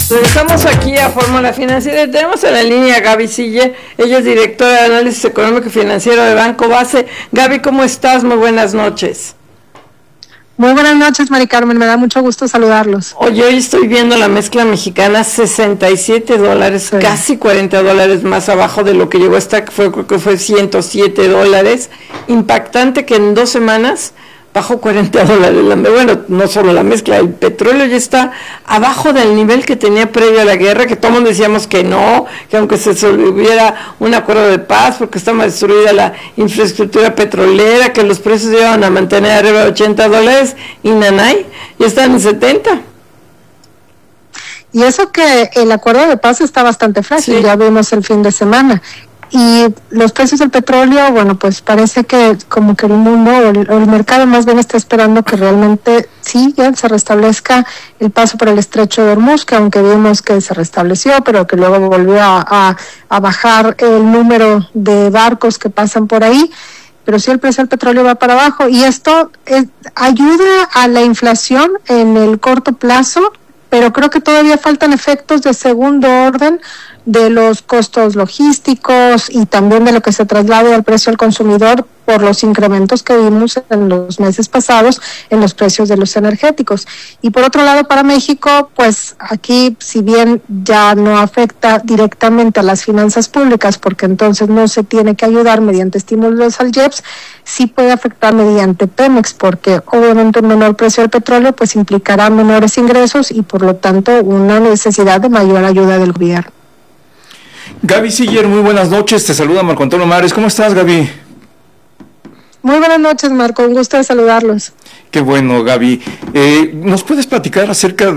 Regresamos aquí a Fórmula Financiera. Tenemos en la línea a Gaby Siller. Ella es directora de Análisis Económico y Financiero de Banco Base. Gaby, ¿cómo estás? Muy buenas noches. Muy buenas noches, Mari Carmen. Me da mucho gusto saludarlos. Oye, hoy estoy viendo la mezcla mexicana, $67, sí. Casi $40 más abajo de lo que llegó hasta, creo que fue $107. Impactante que en 2 semanas bajó $40. Bueno, no solo la mezcla, el petróleo ya está abajo del nivel que tenía previo a la guerra, que todos decíamos que no, que aunque se hubiera un acuerdo de paz, porque estaba destruida la infraestructura petrolera, que los precios iban a mantener arriba de $80, y nanay, ya están en 70. Y eso que el acuerdo de paz está bastante frágil, sí. Ya vimos el fin de semana. Y los precios del petróleo, bueno, pues parece que como que el mundo o el mercado más bien está esperando que realmente sí ya se restablezca el paso por el estrecho de Hormuz, que aunque vimos que se restableció, pero que luego volvió a bajar el número de barcos que pasan por ahí, pero sí el precio del petróleo va para abajo, y esto ayuda a la inflación en el corto plazo, pero creo que todavía faltan efectos de segundo orden de los costos logísticos y también de lo que se traslade al precio al consumidor por los incrementos que vimos en los meses pasados en los precios de los energéticos. Y por otro lado, para México, pues aquí, si bien ya no afecta directamente a las finanzas públicas, porque entonces no se tiene que ayudar mediante estímulos al IEPS, sí puede afectar mediante Pemex, porque obviamente un menor precio del petróleo pues implicará menores ingresos y por lo tanto una necesidad de mayor ayuda del gobierno. Gaby Siller, muy buenas noches, te saluda Marco Antonio Mares. ¿Cómo estás, Gaby? Muy buenas noches, Marco, un gusto de saludarlos. Qué bueno, Gaby. ¿Nos puedes platicar acerca